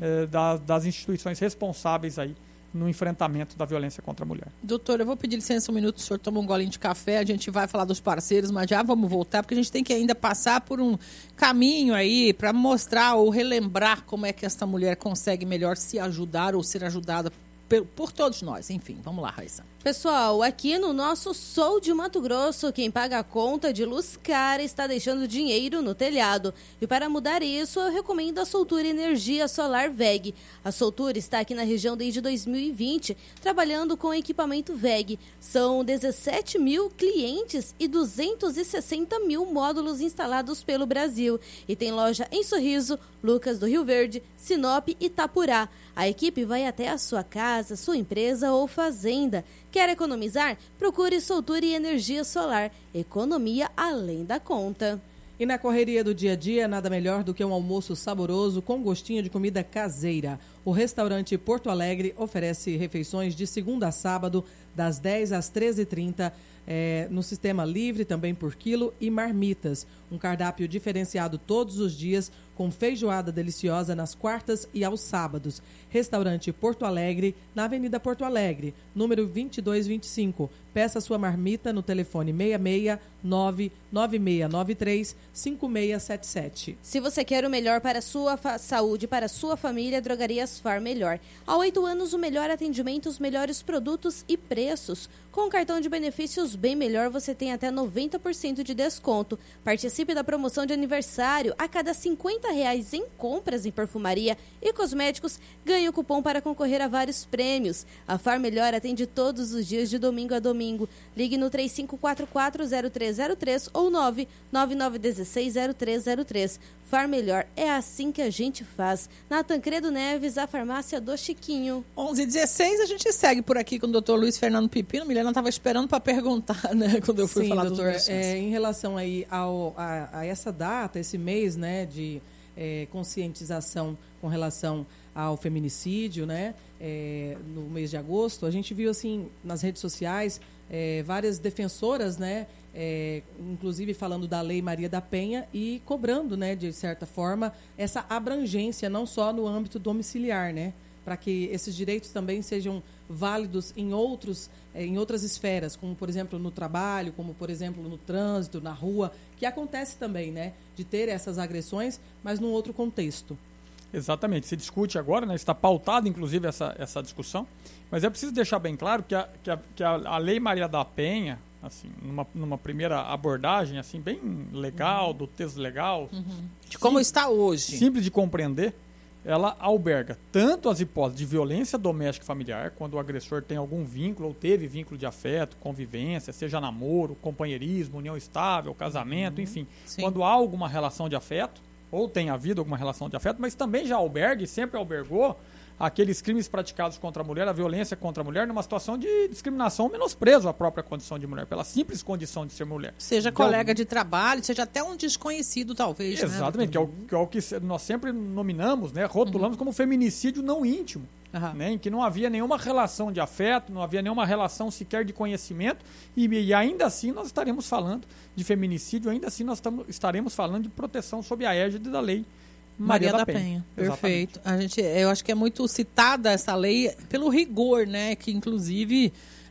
das instituições responsáveis aí no enfrentamento da violência contra a mulher. Doutor, eu vou pedir licença um minuto, o senhor toma um golinho de café, a gente vai falar dos parceiros, mas já vamos voltar, porque a gente tem que ainda passar por um caminho aí para mostrar ou relembrar como é que essa mulher consegue melhor se ajudar ou ser ajudada por todos nós. Enfim, vamos lá, Raíssa. Pessoal, aqui no nosso Sul de Mato Grosso, quem paga a conta de luz cara está deixando dinheiro no telhado. E para mudar isso, eu recomendo a Soltura Energia Solar VEG. A Soltura está aqui na região desde 2020, trabalhando com equipamento VEG. São 17 mil clientes e 260 mil módulos instalados pelo Brasil. E tem loja em Sorriso, Lucas do Rio Verde, Sinop e Itapurá. A equipe vai até a sua casa, sua empresa ou fazenda. Quer economizar? Procure Soltura e Energia Solar. Economia além da conta. E na correria do dia a dia, nada melhor do que um almoço saboroso com gostinho de comida caseira. O restaurante Porto Alegre oferece refeições de segunda a sábado, das 10 às 13h30, no sistema livre também por quilo e marmitas. Um cardápio diferenciado todos os dias, com feijoada deliciosa nas quartas e aos sábados. Restaurante Porto Alegre, na Avenida Porto Alegre, número 2225. Peça sua marmita no telefone 669-9693-5677. Se você quer o melhor para a sua saúde, para a sua família, Drogarias Far Melhor. Há 8 anos, o melhor atendimento, os melhores produtos e preços. Com o cartão de benefícios Bem Melhor, você tem até 90% de desconto. Participe da promoção de aniversário. A cada R$50 em compras em perfumaria e cosméticos, ganhe o cupom para concorrer a vários prêmios. A Far Melhor atende todos os dias de domingo a domingo. Ligue no 3544-0303 ou 99916-0303. Far Melhor, é assim que a gente faz. Na Tancredo Neves, a farmácia do Chiquinho. 11h16, a gente segue por aqui com o doutor Luiz Fernando Pepino. Milena estava esperando para perguntar, né, quando eu fui falar doutor, dos em relação aí a essa data, esse mês, né, de conscientização com relação ao feminicídio, né, no mês de agosto, a gente viu assim nas redes sociais várias defensoras, né, inclusive falando da Lei Maria da Penha e cobrando, né, de certa forma, essa abrangência não só no âmbito domiciliar, né, para que esses direitos também sejam válidos em outras esferas, como, por exemplo, no trabalho, como, por exemplo, no trânsito, na rua, que acontece também, né, de ter essas agressões, mas num outro contexto. Exatamente. Se discute agora, né, está pautada, inclusive, essa discussão, mas é preciso deixar bem claro que a Lei Maria da Penha, assim, numa primeira abordagem, assim, bem legal, do texto legal, de como está hoje, simples de compreender, ela alberga tanto as hipóteses de violência doméstica e familiar, quando o agressor tem algum vínculo ou teve vínculo de afeto, convivência, seja namoro, companheirismo, união estável, casamento, enfim. Sim. Quando há alguma relação de afeto, ou tem havido alguma relação de afeto, mas também já alberga e sempre albergou aqueles crimes praticados contra a mulher, a violência contra a mulher, numa situação de discriminação, menosprezo à própria condição de mulher, pela simples condição de ser mulher. Seja então, colega de trabalho, seja até um desconhecido, talvez. Exatamente, né? que é o que nós sempre nominamos, né, rotulamos como feminicídio não íntimo. Né, em que não havia nenhuma relação de afeto, não havia nenhuma relação sequer de conhecimento, e ainda assim nós estaremos falando de feminicídio, ainda assim nós estaremos falando de proteção sob a égide da lei Maria da Penha. Perfeito. Eu acho que é muito citada essa lei pelo rigor, né, que inclusive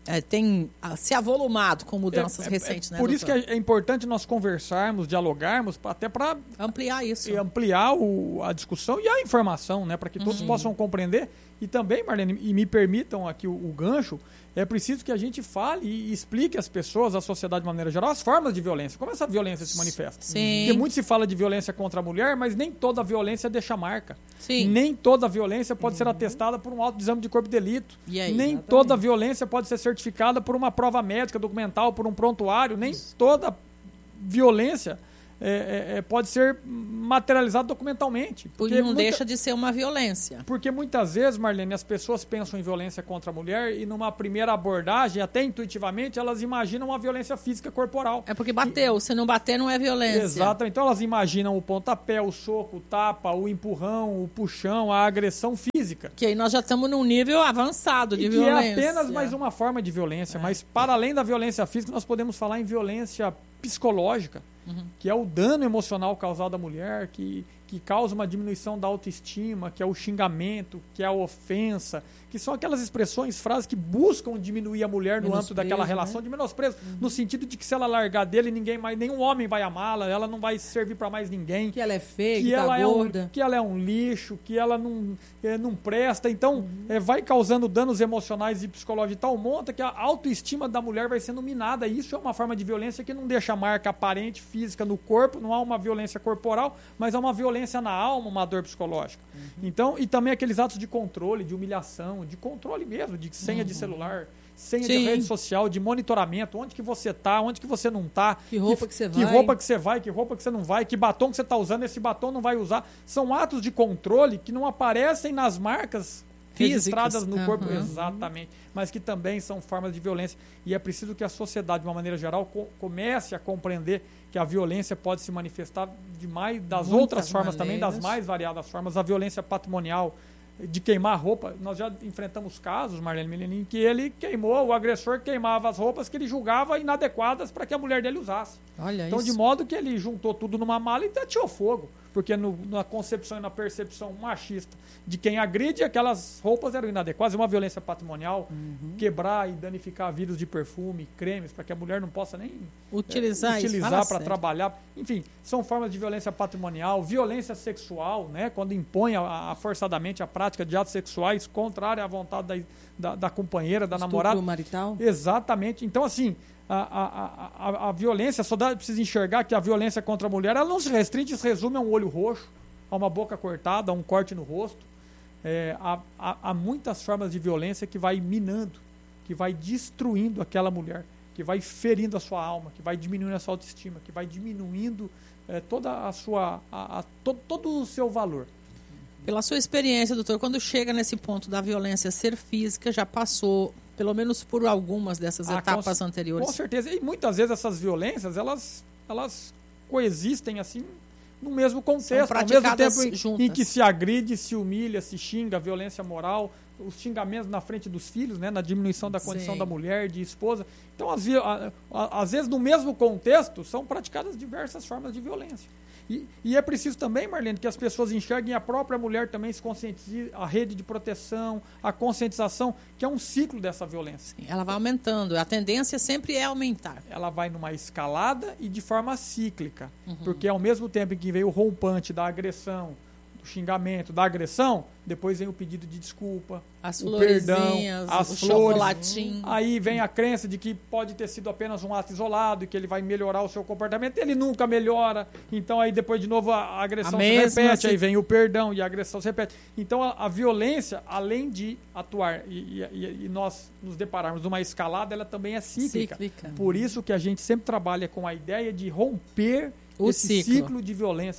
tem se avolumado com mudanças recentes. Né, por isso que é importante nós conversarmos, dialogarmos, até para ampliar isso. Ampliar a discussão e a informação, né, para que todos possam compreender. E também, Marlene, e me permitam aqui o gancho, é preciso que a gente fale e explique às pessoas, à sociedade de maneira geral, as formas de violência. Como essa violência se manifesta. Sim. Porque muito se fala de violência contra a mulher, mas nem toda violência deixa marca. Sim. Nem toda violência pode ser atestada por um autoexame de corpo de delito. E aí, nem toda violência pode ser certificada por uma prova médica, documental, por um prontuário. Nem toda violência pode ser materializado documentalmente. Porque não deixa de ser uma violência. Porque muitas vezes, Marlene, as pessoas pensam em violência contra a mulher e numa primeira abordagem, até intuitivamente, elas imaginam uma violência física corporal. É porque bateu, se não bater não é violência. Exato, então elas imaginam o pontapé, o soco, o tapa, o empurrão, o puxão, a agressão física. Que aí nós já estamos num nível avançado de violência. Que é apenas mais uma forma de violência, mas para além da violência física, nós podemos falar em violência psicológica, que é o dano emocional causado à mulher, que causa uma diminuição da autoestima, que é o xingamento, que é a ofensa, que são aquelas expressões, frases que buscam diminuir a mulher no âmbito daquela relação, de menosprezo, no sentido de que se ela largar dele, nenhum homem vai amá-la, ela não vai servir para mais ninguém. Que ela é feia, que ela gorda. Que ela é um lixo, que ela não presta. Então, vai causando danos emocionais e psicológicos de tal monta que a autoestima da mulher vai sendo minada. E isso é uma forma de violência que não deixa marca aparente, física no corpo, não há uma violência corporal, mas há uma violência na alma, uma dor psicológica. Então, e também aqueles atos de controle, de humilhação, de controle mesmo, de senha de celular, senha de rede social, de monitoramento, onde que você tá, onde que você não tá, que roupa que você vai, que roupa que você vai, que roupa que você não vai, que batom que você tá usando, esse batom não vai usar. São atos de controle que não aparecem nas marcas registradas no corpo, exatamente, mas que também são formas de violência. E é preciso que a sociedade, de uma maneira geral, comece a compreender que a violência pode se manifestar das outras formas também, das mais variadas formas. A violência patrimonial, de queimar roupa. Nós já enfrentamos casos, Marlene Melenin, que o agressor queimava as roupas que ele julgava inadequadas para que a mulher dele usasse. Olha então, isso. De modo que ele juntou tudo numa mala e tateou fogo. Porque na concepção e na percepção machista de quem agride, aquelas roupas eram inadequadas. É uma violência patrimonial, quebrar e danificar vidros de perfume, cremes, para que a mulher não possa nem utilizar para trabalhar. Enfim, são formas de violência patrimonial, violência sexual, né? Quando impõe forçadamente a prática de atos sexuais contrária à vontade da companheira, da namorada. Estupro marital? Exatamente. Então, assim, a violência, a sociedade precisa enxergar que a violência contra a mulher, ela não se restringe, se resume a um olho roxo, a uma boca cortada, a um corte no rosto. Há muitas formas de violência que vai minando, que vai destruindo aquela mulher, que vai ferindo a sua alma, que vai diminuindo a sua autoestima, que vai diminuindo toda a sua todo o seu valor. Pela sua experiência, doutor, quando chega nesse ponto da violência ser física, já passou pelo menos por algumas dessas etapas anteriores? Com certeza. E muitas vezes essas violências, elas coexistem assim no mesmo contexto, ao mesmo tempo em que se agride, se humilha, se xinga, violência moral, os xingamentos na frente dos filhos, né, na diminuição da condição da mulher, de esposa. Então, às vezes, no mesmo contexto, são praticadas diversas formas de violência. E é preciso também, Marlene, que as pessoas enxerguem a própria mulher também, se conscientize, a rede de proteção, a conscientização, que é um ciclo dessa violência. Sim, ela vai aumentando, a tendência sempre é aumentar. Ela vai numa escalada e de forma cíclica, porque ao mesmo tempo em que vem o rompante da agressão, do xingamento, da agressão, depois vem o pedido de desculpa, o perdão, as flores. Chocolatinho. Aí vem a crença de que pode ter sido apenas um ato isolado e que ele vai melhorar o seu comportamento. Ele nunca melhora. Então aí depois de novo a agressão se repete, aí vem o perdão e a agressão se repete. Então a violência, além de atuar e nós nos depararmos numa escalada, ela também é cíclica. Por isso que a gente sempre trabalha com a ideia de romper esse ciclo de violência.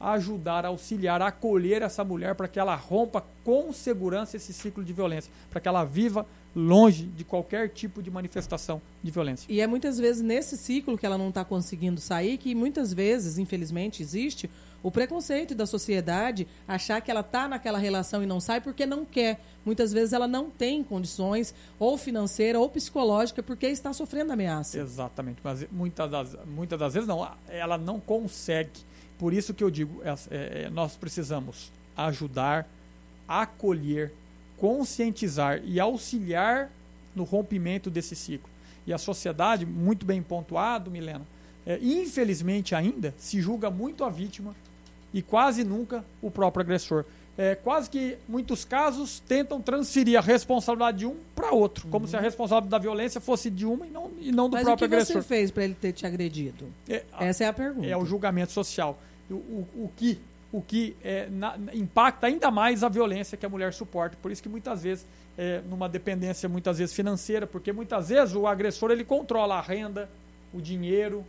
ajudar, auxiliar, acolher essa mulher para que ela rompa com segurança esse ciclo de violência, para que ela viva longe de qualquer tipo de manifestação de violência. E é muitas vezes nesse ciclo que ela não está conseguindo sair, que muitas vezes, infelizmente, existe o preconceito da sociedade, achar que ela está naquela relação e não sai porque não quer. Muitas vezes ela não tem condições, ou financeira ou psicológica, porque está sofrendo ameaça. Exatamente, mas muitas das vezes não, ela não consegue. Por isso que eu digo, nós precisamos ajudar, acolher, conscientizar e auxiliar no rompimento desse ciclo. E a sociedade, muito bem pontuado, Milena, infelizmente ainda se julga muito a vítima e quase nunca o próprio agressor. Quase que, em muitos casos, tentam transferir a responsabilidade de um para outro, como se a responsabilidade da violência fosse de uma e não do próprio agressor. Mas o que você fez para ele ter te agredido? Essa é a pergunta. É o julgamento social. O que impacta ainda mais a violência que a mulher suporta. Por isso que muitas vezes, numa dependência muitas vezes financeira, porque muitas vezes o agressor ele controla a renda, o dinheiro,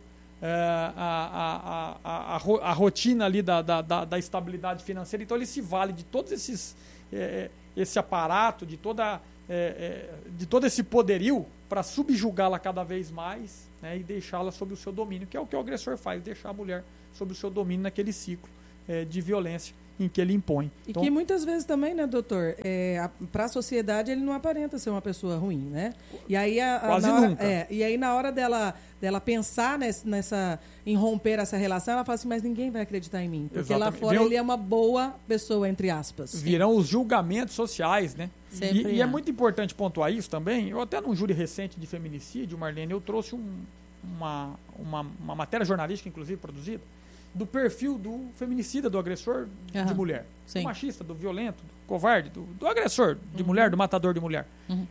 a rotina ali da estabilidade financeira. Então ele se vale de todos esse aparato, de todo esse poderio para subjugá-la cada vez mais, né, e deixá-la sob o seu domínio, que é o que o agressor faz, deixar a mulher sob o seu domínio naquele ciclo de violência em que ele impõe. Então, e que muitas vezes também, né, doutor, para a sociedade ele não aparenta ser uma pessoa ruim, né? E aí quase nunca. E aí na hora dela pensar em romper essa relação, ela fala assim, mas ninguém vai acreditar em mim, porque lá fora ele é uma boa pessoa, entre aspas. Virão os julgamentos sociais, né? E é muito importante pontuar isso também. Eu até num júri recente de feminicídio, Marlene, eu trouxe uma matéria jornalística, inclusive, produzida, do perfil do feminicida, do agressor de mulher. Sim. Do machista, do violento, do covarde, do agressor de mulher, do matador de mulher.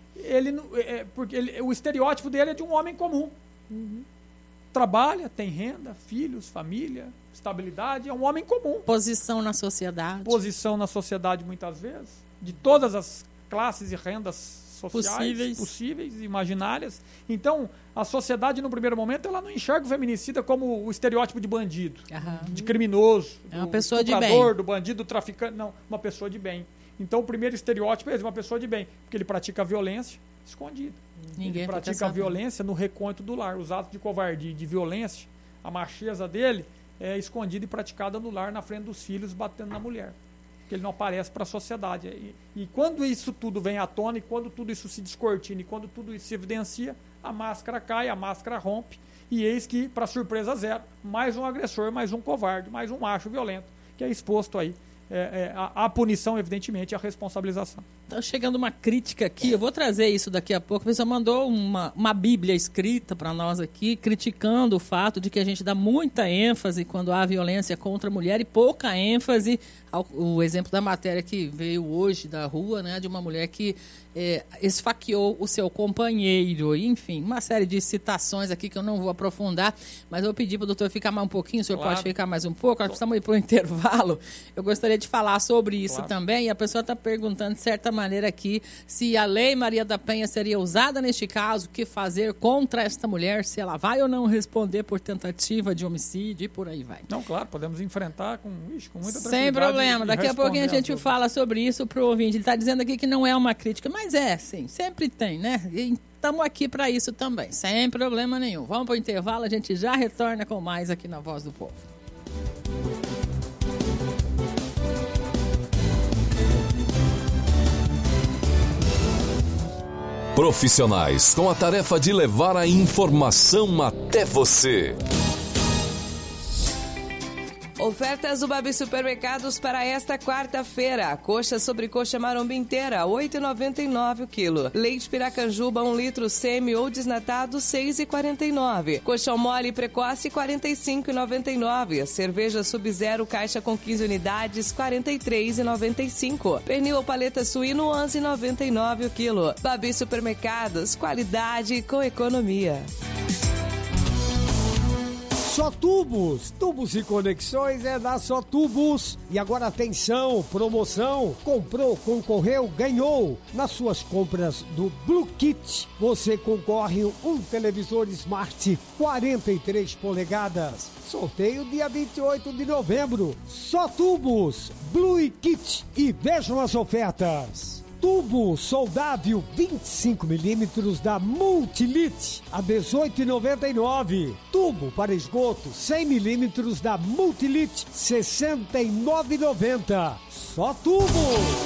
Porque o estereótipo dele é de um homem comum. Trabalha, tem renda, filhos, família, estabilidade, é um homem comum. Posição na sociedade. Posição na sociedade, muitas vezes, de todas as classes e rendas sociais possíveis, imaginárias. Então, a sociedade, no primeiro momento, ela não enxerga o feminicida como o estereótipo de bandido, de criminoso, uma pessoa de bem, do bandido, do traficante. Não, uma pessoa de bem. Então, o primeiro estereótipo é uma pessoa de bem, porque ele pratica a violência escondida. Ele pratica a violência no recanto do lar. Os atos de covardia e de violência, a macheza dele é escondida e praticada no lar, na frente dos filhos, batendo na mulher. Porque ele não aparece para a sociedade. E quando isso tudo vem à tona, e quando tudo isso se descortina, e quando tudo isso se evidencia, a máscara cai, a máscara rompe, e eis que, para surpresa zero, mais um agressor, mais um covarde, mais um macho violento, que é exposto aí à punição, evidentemente, e à responsabilização. Tá chegando uma crítica aqui, eu vou trazer isso daqui a pouco. A pessoa mandou uma bíblia escrita para nós aqui, criticando o fato de que a gente dá muita ênfase quando há violência contra a mulher e pouca ênfase o exemplo da matéria que veio hoje da rua, né, de uma mulher que esfaqueou o seu companheiro, enfim, uma série de citações aqui que eu não vou aprofundar, mas eu vou pedir para o doutor ficar mais um pouquinho, o senhor pode ficar mais um pouco, nós precisamos ir para o intervalo. Eu gostaria de falar sobre isso também, e a pessoa está perguntando de certa maneira aqui se a Lei Maria da Penha seria usada neste caso, o que fazer contra esta mulher, se ela vai ou não responder por tentativa de homicídio e por aí vai. Não, claro, podemos enfrentar com muita tranquilidade. Sem problema, daqui a pouquinho a gente fala sobre isso para o ouvinte. Ele está dizendo aqui que não é uma crítica, mas sim, sempre tem, né? E estamos aqui para isso também, sem problema nenhum. Vamos para o intervalo, a gente já retorna com mais aqui na Voz do Povo. Profissionais com a tarefa de levar a informação até você. Ofertas do Babi Supermercados para esta quarta-feira. Coxa sobre coxa maromba inteira, R$ 8,99 o quilo. Leite Piracanjuba, 1 litro semi ou desnatado, R$ 6,49. Colchão mole precoce, R$ 45,99. Cerveja Sub-Zero, caixa com 15 unidades, R$ 43,95. Pernil ou paleta suíno, R$ 11,99 o quilo. Babi Supermercados, qualidade com economia. Só Tubos, tubos e conexões é da Só Tubos. E agora atenção, promoção, comprou, concorreu, ganhou. Nas suas compras do Blue Kit, você concorre um televisor Smart 43 polegadas. Sorteio dia 28 de novembro. Só Tubos, Blue Kit e vejam as ofertas. Tubo soldável 25mm da Multilit a R$ 18,99. Tubo para esgoto 100mm da Multilit R$ 69,90. Só Tubo!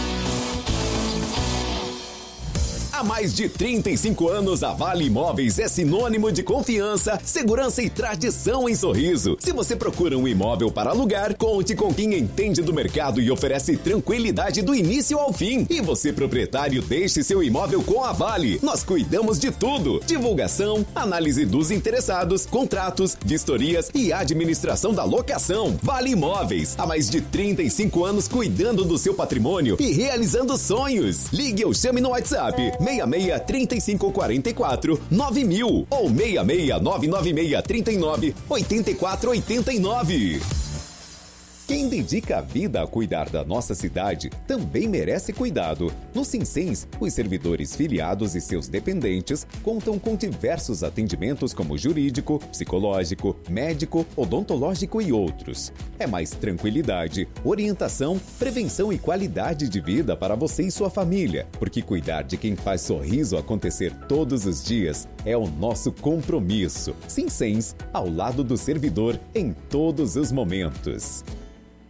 Há mais de 35 anos, a Vale Imóveis é sinônimo de confiança, segurança e tradição em Sorriso. Se você procura um imóvel para alugar, conte com quem entende do mercado e oferece tranquilidade do início ao fim. E você, proprietário, deixe seu imóvel com a Vale. Nós cuidamos de tudo: divulgação, análise dos interessados, contratos, vistorias e administração da locação. Vale Imóveis, há mais de 35 anos cuidando do seu patrimônio e realizando sonhos. Ligue ou chame no WhatsApp 66 35 44 9000 ou 66 996 39 84 89. Quem dedica a vida a cuidar da nossa cidade também merece cuidado. No Sinsens, os servidores filiados e seus dependentes contam com diversos atendimentos como jurídico, psicológico, médico, odontológico e outros. É mais tranquilidade, orientação, prevenção e qualidade de vida para você e sua família, porque cuidar de quem faz sorriso acontecer todos os dias é o nosso compromisso. Sinsens, ao lado do servidor em todos os momentos.